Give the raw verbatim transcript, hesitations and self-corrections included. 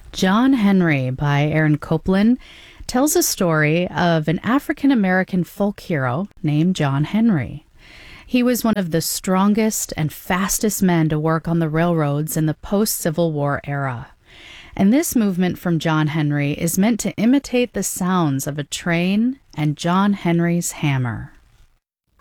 John Henry by Aaron Copland tells a story of an African-American folk hero named John Henry. He was one of the strongest and fastest men to work on the railroads in the post-Civil War era. And this movement from John Henry is meant to imitate the sounds of a train and John Henry's hammer.